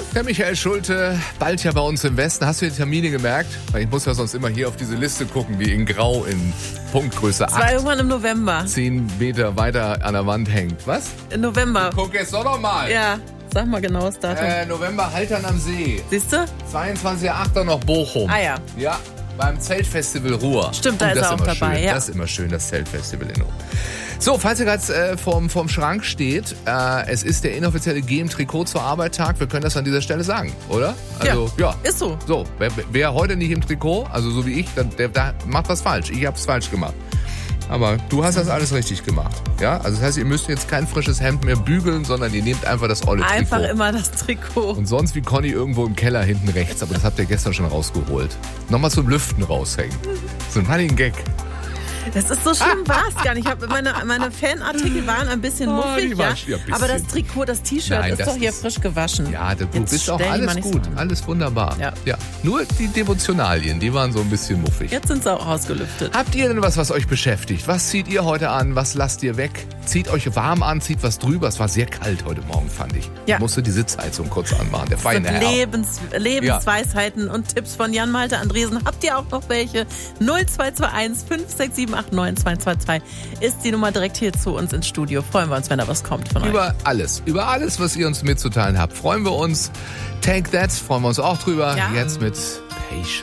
Der Michael Schulte, bald ja bei uns im Westen. Hast du die Termine gemerkt? Weil ich muss ja sonst immer hier auf diese Liste gucken, die in Grau in Punktgröße 8. Das war irgendwann im November. 10 Meter weiter an der Wand hängt. Was? Im November. Guck jetzt doch noch mal. Ja, sag mal genau das Datum. November, Haltern am See. Siehst du? 22.08. noch Bochum. Ah ja. Ja, beim Zeltfestival Ruhr. Stimmt, da ist er auch dabei. Schön. Ja. Das ist immer schön, das Zeltfestival in Ruhr. So, falls ihr gerade vorm Schrank steht, es ist der inoffizielle Geh im Trikot zur Arbeit Tag. Wir können das an dieser Stelle sagen, oder? Also, ja. Ist so. So, wer heute nicht im Trikot, also so wie ich, der macht was falsch. Ich hab's falsch gemacht. Aber du hast das alles richtig gemacht. Ja, also das heißt, ihr müsst jetzt kein frisches Hemd mehr bügeln, sondern ihr nehmt einfach das olle Trikot. Einfach immer das Trikot. Und sonst wie Conny irgendwo im Keller hinten rechts, aber das habt ihr gestern schon rausgeholt. Nochmal zum Lüften raushängen. So ein Running Gag. Das ist so schlimm, war es gar nicht. Meine Fanartikel waren ein bisschen muffig, aber das Trikot, das T-Shirt ist doch hier frisch gewaschen. Ja, du Jetzt bist auch stell die mal alles nicht gut, so an. alles wunderbar. Ja. Nur die Devotionalien, die waren so ein bisschen muffig. Jetzt sind sie auch ausgelüftet. Habt ihr denn was euch beschäftigt? Was zieht ihr heute an? Was lasst ihr weg? Zieht euch warm an, zieht was drüber. Es war sehr kalt heute Morgen, fand ich. Ja. Ich musste die Sitzheizung kurz anmachen. Der feine Herr. Lebensweisheiten und Tipps von Jan-Malte Andresen. Habt ihr auch noch welche? 0221 567 89222 ist die Nummer direkt hier zu uns ins Studio. Freuen wir uns, wenn da was kommt von euch. Über alles, was ihr uns mitzuteilen habt, freuen wir uns. Take That, freuen wir uns auch drüber. Ja. Jetzt mit Patience.